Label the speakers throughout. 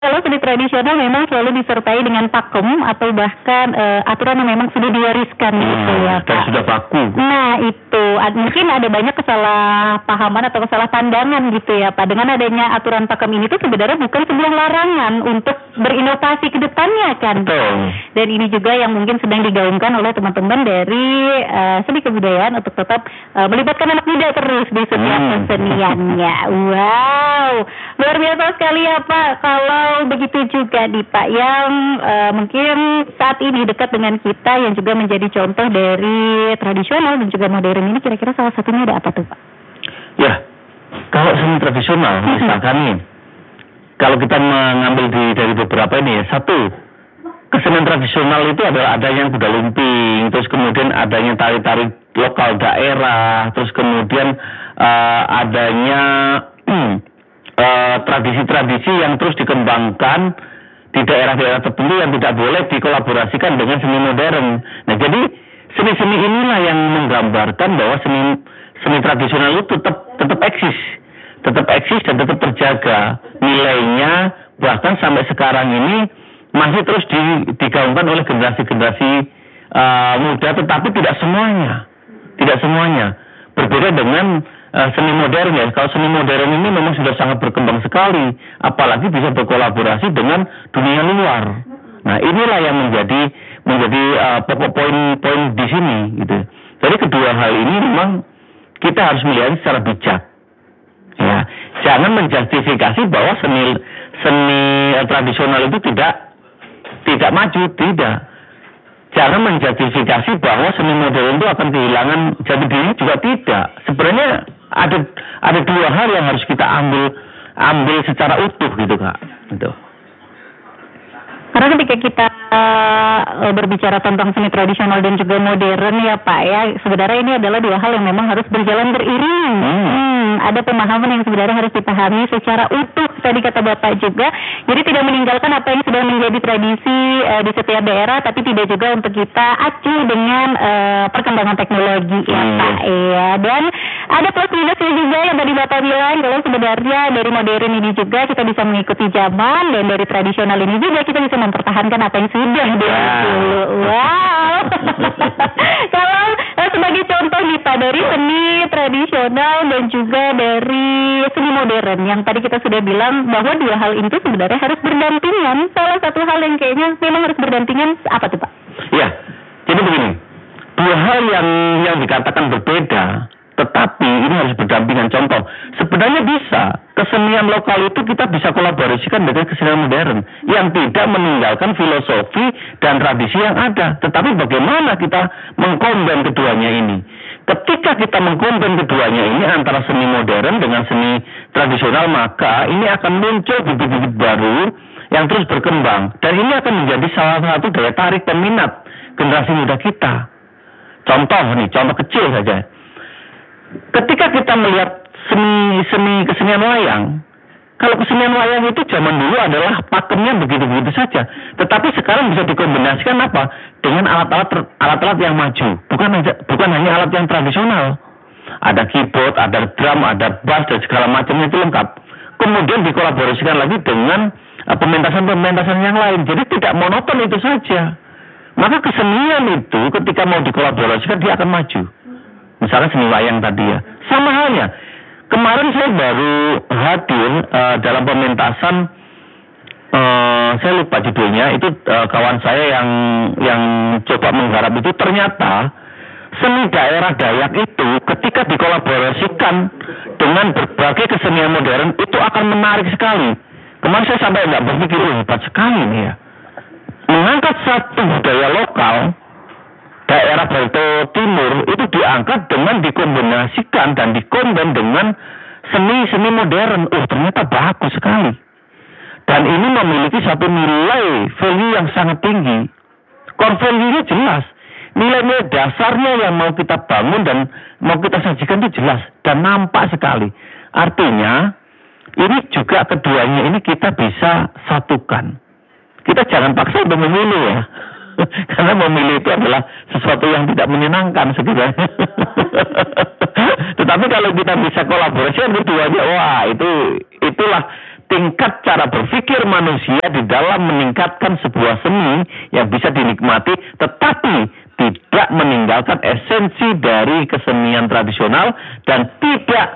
Speaker 1: Kalau seni tradisional memang selalu disertai dengan pakem atau bahkan aturan yang memang sudah diwariskan gitu ya
Speaker 2: dan
Speaker 1: Pak.
Speaker 2: sudah baku.
Speaker 1: Nah itu mungkin ada banyak kesalahpahaman atau kesalah pandangan gitu ya Pak. Dengan adanya aturan pakem ini tuh sebenarnya bukan sebuah larangan untuk berinovasi ke depannya kan.
Speaker 2: Betul.
Speaker 1: Dan ini juga yang mungkin sedang digaungkan oleh teman-teman dari seni kebudayaan untuk tetap melibatkan anak muda terus di setiap keseniannya. Wow, luar biasa sekali ya Pak. Kalau begitu juga nih Pak, yang mungkin saat ini dekat dengan kita yang juga menjadi contoh dari tradisional dan juga modern ini, kira-kira salah satunya ada apa tuh Pak?
Speaker 2: Ya, kalau seni tradisional misalkan nih, kalau kita mengambil dari beberapa ini ya, satu, kesenian tradisional itu adalah adanya kuda lumping, terus kemudian adanya tari-tari lokal daerah, terus kemudian adanya tradisi-tradisi yang terus dikembangkan di daerah-daerah tertentu yang tidak boleh dikolaborasikan dengan seni modern. Nah, jadi seni-seni inilah yang menggambarkan bahwa seni tradisional itu tetap eksis dan tetap terjaga nilainya, bahkan sampai sekarang ini masih terus digaungkan oleh generasi-generasi muda, tetapi tidak semuanya berbeda dengan seni modern ya. Kalau seni modern ini memang sudah sangat berkembang sekali, apalagi bisa berkolaborasi dengan dunia luar. Nah, inilah yang menjadi pokok poin di sini gitu. Jadi kedua hal ini memang kita harus melihat secara bijak. Ya, jangan menjustifikasi bahwa seni tradisional itu tidak maju, tidak. Jangan menjustifikasi bahwa seni modern itu akan kehilangan jati diri, juga tidak. Sebenarnya ada dua hal yang harus kita ambil secara utuh gitu Kak. Gitu.
Speaker 1: Karena ketika kita berbicara tentang seni tradisional dan juga modern ya Pak ya, sebenarnya ini adalah dua hal yang memang harus berjalan beriring. Ada pemahaman yang sebenarnya harus dipahami secara utuh, tadi kata Bapak juga. Jadi tidak meninggalkan apa yang sudah menjadi tradisi di setiap daerah, tapi tidak juga untuk kita acuh dengan perkembangan teknologi ya Pak ya. Dan ada plus minusnya juga yang tadi Bapak bilang, kalau sebenarnya dari modern ini juga kita bisa mengikuti zaman, dan dari tradisional ini juga kita bisa mempertahankan apa yang sudah dulu. Wow. Kalau sebagai contoh nih Pak, dari seni tradisional dan juga dari seni modern yang tadi kita sudah bilang bahwa dua hal itu sebenarnya harus berdampingan. Salah satu hal yang kayaknya memang harus berdampingan apa tuh Pak?
Speaker 2: Ya, jadi begini, dua hal yang dikatakan berbeda, tetapi ini harus berdampingan. Contoh, sebenarnya bisa kesenian lokal itu kita bisa kolaborasikan dengan kesenian modern yang tidak meninggalkan filosofi dan tradisi yang ada. Tetapi bagaimana kita mengkombin keduanya ini? Ketika kita mengkombin keduanya ini antara seni modern dengan seni tradisional, maka ini akan muncul bibit-bibit baru yang terus berkembang. Dan ini akan menjadi salah satu daya tarik peminat generasi muda kita. Contoh kecil saja. Ketika kita melihat kesenian wayang, kalau kesenian wayang itu zaman dulu adalah pakemnya begitu-begitu saja, tetapi sekarang bisa dikombinasikan apa? Dengan alat-alat yang maju, bukan hanya alat yang tradisional. Ada keyboard, ada drum, ada bass dan segala macamnya itu lengkap. Kemudian dikolaborasikan lagi dengan pementasan-pementasan yang lain. Jadi tidak monoton itu saja. Maka kesenian itu ketika mau dikolaborasikan dia akan maju. Misalnya seni wayang tadi ya. Sama halnya, kemarin saya baru hadir dalam pementasan, saya lupa judulnya, itu kawan saya yang coba menggarap itu, ternyata seni daerah Dayak itu ketika dikolaborasikan dengan berbagai kesenian modern itu akan menarik sekali. Kemarin saya sampai nggak berpikir, hebat sekali nih ya. Mengangkat satu budaya lokal, daerah Balto Timur itu diangkat dengan dikombinasikan dan dikombin dengan seni modern. Ternyata bagus sekali. Dan ini memiliki satu nilai value yang sangat tinggi. Core value-nya jelas. Nilai-nilai dasarnya yang mau kita bangun dan mau kita sajikan itu jelas dan nampak sekali. Artinya, ini juga keduanya ini kita bisa satukan. Kita jangan paksa untuk memilih ya. Karena memilih itu adalah sesuatu yang tidak menyenangkan sebenarnya. Tetapi kalau kita bisa kolaborasi keduanya, wah itulah tingkat cara berpikir manusia di dalam meningkatkan sebuah seni yang bisa dinikmati tetapi tidak meninggalkan esensi dari kesenian tradisional dan tidak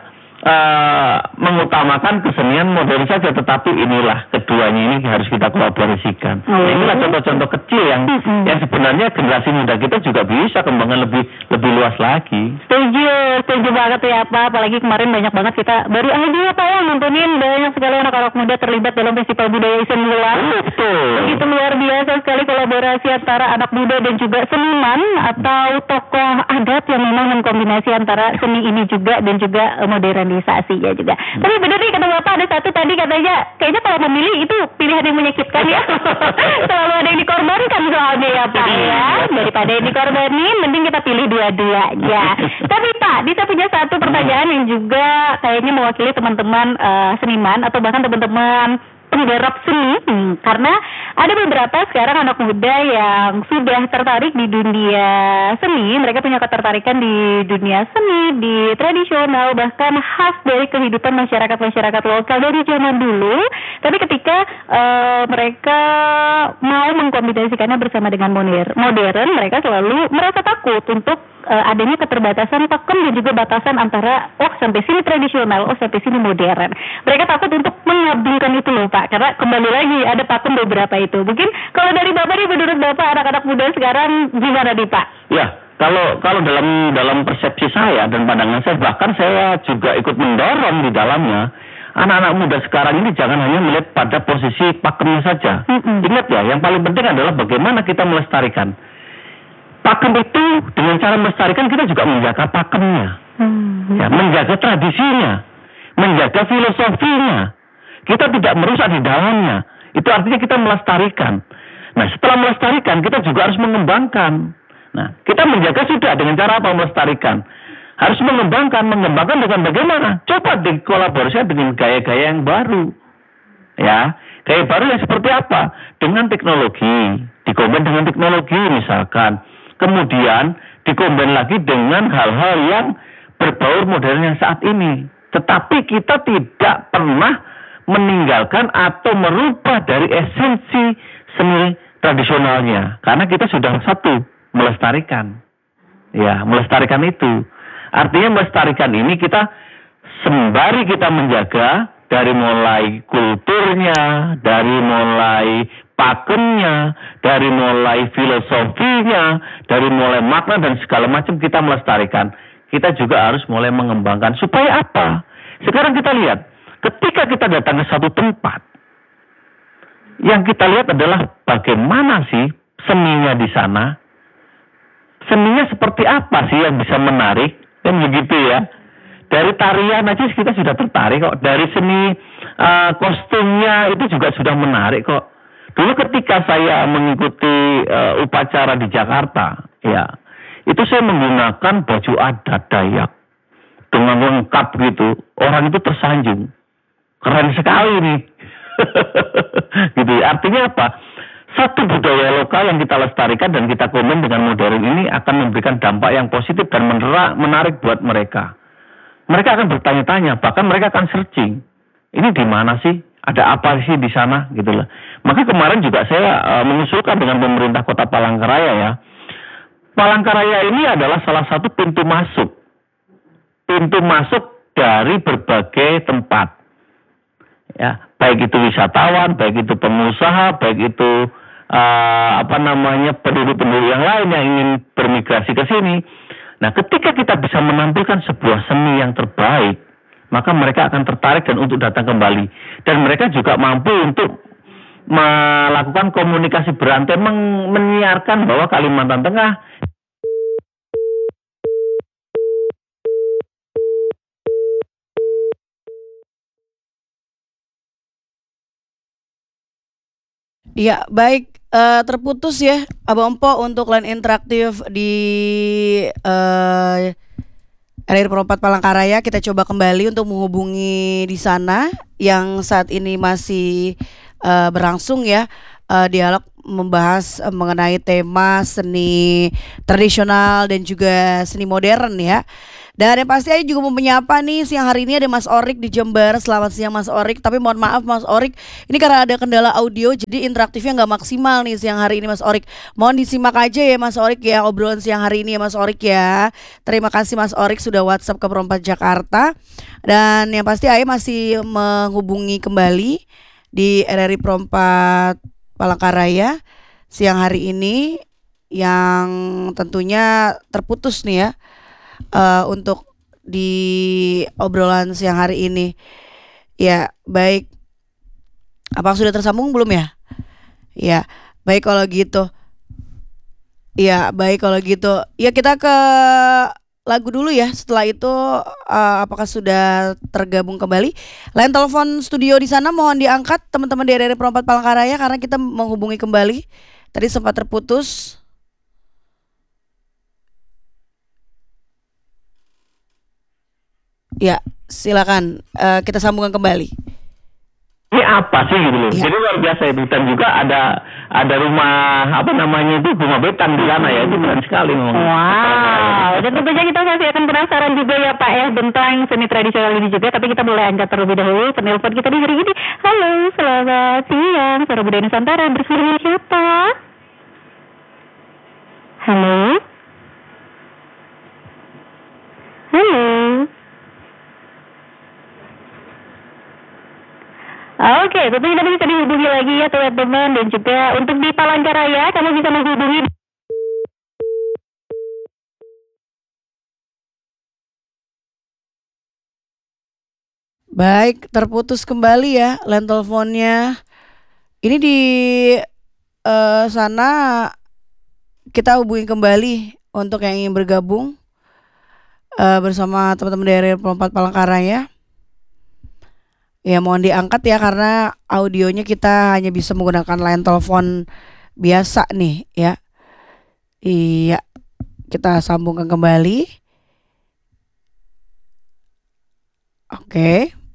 Speaker 2: mengutamakan kesenian modern saja, tetapi inilah keduanya ini harus kita kolaborasikan. Nah, inilah contoh-contoh kecil yang sebenarnya generasi muda kita juga bisa kembangkan lebih luas lagi.
Speaker 1: Setuju banget ya Pak. Apalagi kemarin banyak banget kita baru aja ya Pak ya nontonin banyak sekali anak-anak muda terlibat dalam festival budaya Asian Gulang.
Speaker 2: Betul.
Speaker 1: Begitu luar biasa sekali kolaborasi antara anak muda dan juga seniman atau tokoh adat yang memang mengkombinasi antara seni ini juga dan juga modernisasinya juga. Tapi benar nih kata Bapak ada satu tadi katanya kayaknya kalau memilih itu pilihan yang menyakitkan ya. Selalu ada yang dikorbankan soalnya ya Pak ya. Daripada yang dikorbanin mending kita pilih dua-duanya. Tapi Pak, Dita punya satu pertanyaan yang juga kayaknya mewakili teman-teman seniman atau bahkan teman-teman penggarap seni, karena ada beberapa sekarang anak muda yang sudah tertarik di dunia seni, mereka punya ketertarikan di dunia seni, di tradisional, bahkan khas dari kehidupan masyarakat lokal dari zaman dulu, tapi ketika mereka mau mengkombinasikannya bersama dengan modern, mereka selalu merasa takut untuk adanya keterbatasan pakem dan juga batasan antara sampai sini tradisional, sampai sini modern. Mereka takut untuk menggabungkan itu loh Pak, karena kembali lagi ada pakem beberapa itu. Mungkin kalau dari Bapak nih, menurut Bapak anak-anak muda sekarang gimana nih Pak?
Speaker 2: Ya, kalau dalam persepsi saya dan pandangan saya, bahkan saya juga ikut mendorong di dalamnya. Anak-anak muda sekarang ini jangan hanya melihat pada posisi pakemnya saja. Ingat ya, yang paling penting adalah bagaimana kita melestarikan. Pakem itu dengan cara melestarikan kita juga menjaga pakemnya, ya, menjaga tradisinya, menjaga filosofinya. Kita tidak merusak di dalamnya. Itu artinya kita melestarikan. Nah, setelah melestarikan kita juga harus mengembangkan. Nah, kita menjaga sudah dengan cara apa melestarikan? Harus mengembangkan dengan bagaimana? Coba dikolaborasikan dengan gaya-gaya yang baru. Ya, gaya baru yang seperti apa? Dengan teknologi, dikombin dengan teknologi misalkan. Kemudian dikombin lagi dengan hal-hal yang berbaur modern yang saat ini. Tetapi kita tidak pernah meninggalkan atau merubah dari esensi seni tradisionalnya. Karena kita sudah satu, melestarikan. Ya, melestarikan itu. Artinya melestarikan ini kita sembari kita menjaga dari mulai kulturnya, dari mulai pakemnya, dari mulai filosofinya, dari mulai makna dan segala macam kita melestarikan. Kita juga harus mulai mengembangkan. Supaya apa? Sekarang kita lihat, ketika kita datang ke satu tempat, yang kita lihat adalah bagaimana sih seninya di sana. Seninya seperti apa sih yang bisa menarik? Kan begitu ya. Dari tarian aja kita sudah tertarik kok. Dari seni kostumnya itu juga sudah menarik kok. Dulu ketika saya mengikuti upacara di Jakarta, ya, itu saya menggunakan baju adat Dayak dengan lengkap gitu. Orang itu tersanjung, keren sekali nih. Gitu. Artinya apa? Satu budaya lokal yang kita lestarikan dan kita komen dengan modern ini akan memberikan dampak yang positif dan menarik buat mereka. Mereka akan bertanya-tanya, bahkan mereka akan searching. Ini di mana sih? Ada apa sih di sana gitu loh. Maka kemarin juga saya mengusulkan dengan pemerintah Kota Palangkaraya ya. Palangkaraya ini adalah salah satu pintu masuk. Pintu masuk dari berbagai tempat. Ya, baik itu wisatawan, baik itu pengusaha, baik itu penduduk-penduduk yang lain yang ingin bermigrasi ke sini. Nah, ketika kita bisa menampilkan sebuah seni yang terbaik, maka mereka akan tertarik dan untuk datang kembali. Dan mereka juga mampu untuk melakukan komunikasi berantai, menyiarkan bahwa Kalimantan Tengah
Speaker 3: Ya, baik, terputus ya Abang Po untuk line interaktif di RRI Pro 4 Palangkaraya. Kita coba kembali untuk menghubungi di sana yang saat ini masih berlangsung ya, dialog membahas mengenai tema seni tradisional dan juga seni modern ya. Dan yang pasti Ayu juga mau menyapa nih, siang hari ini ada Mas Orik di Jember. Selamat siang Mas Orik. Tapi mohon maaf Mas Orik, ini karena ada kendala audio jadi interaktifnya nggak maksimal nih siang hari ini Mas Orik. Mohon disimak aja ya Mas Orik ya obrolan siang hari ini ya Mas Orik ya. Terima kasih Mas Orik sudah WhatsApp ke Perempat Jakarta. Dan yang pasti Ayu masih menghubungi kembali di RRI Perempat Palangkaraya siang hari ini yang tentunya terputus nih ya. Untuk di obrolan siang hari ini. Ya, baik. Apa sudah tersambung belum ya? Ya, baik kalau gitu. Ya, baik kalau gitu. Ya, kita ke lagu dulu ya. Setelah itu apakah sudah tergabung kembali? Line telepon studio di sana mohon diangkat teman-teman dari RRI Perempat Palangkaraya karena kita menghubungi kembali. Tadi sempat terputus. Ya, silakan kita sambungkan kembali.
Speaker 2: Ini apa sih gitu loh.
Speaker 3: Iya.
Speaker 2: Jadi luar biasa itu, dan juga ada rumah apa namanya itu, rumah betan di sana ya, itu keren sekali memang.
Speaker 1: Wow, dan tentunya kita masih akan penasaran juga ya Pak ya tentang seni tradisional ini juga. Tapi kita boleh angkat terlebih dahulu penelpon kita di hari ini. Halo, selamat siang, Suara Budaya Nusantara, bersama siapa? Halo? Halo? Oke, tentunya tadi bisa dihubungi lagi ya teman-teman. Dan juga untuk di Palangkaraya kamu bisa menghubungi.
Speaker 3: Baik, terputus kembali ya line teleponnya. Ini di sana kita hubungi kembali untuk yang ingin bergabung bersama teman-teman dari Perempat Palangkaraya. Ya mohon diangkat ya karena audionya kita hanya bisa menggunakan line telepon biasa nih ya. Iya, kita sambungkan kembali. Oke.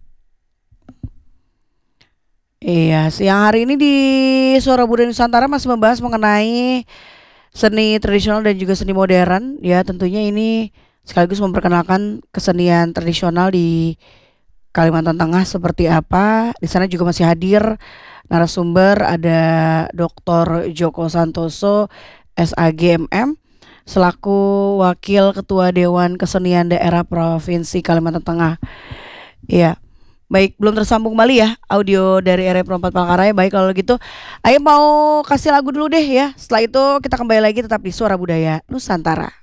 Speaker 3: Iya, siang hari ini di Suara Budaya Nusantara masih membahas mengenai seni tradisional dan juga seni modern. Ya, tentunya ini sekaligus memperkenalkan kesenian tradisional di Kalimantan Tengah seperti apa. Di sana juga masih hadir narasumber, ada Dr. Joko Santoso, SAGMM, selaku Wakil Ketua Dewan Kesenian Daerah Provinsi Kalimantan Tengah. Iya. Baik, belum tersambung kembali ya audio dari RRI Perempat Palangkaraya. Baik kalau gitu, ayo mau kasih lagu dulu deh ya. Setelah itu kita kembali lagi tetap di Suara Budaya Nusantara.